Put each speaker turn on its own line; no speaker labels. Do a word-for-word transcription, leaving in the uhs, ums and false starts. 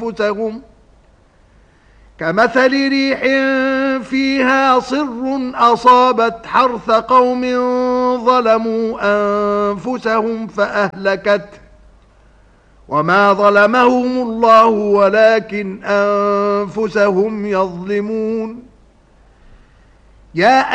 أنفسهم كمثل ريح فيها صر أصابت حرث قوم ظلموا أنفسهم فأهلكته وما ظلمهم الله ولكن أنفسهم يظلمون. يا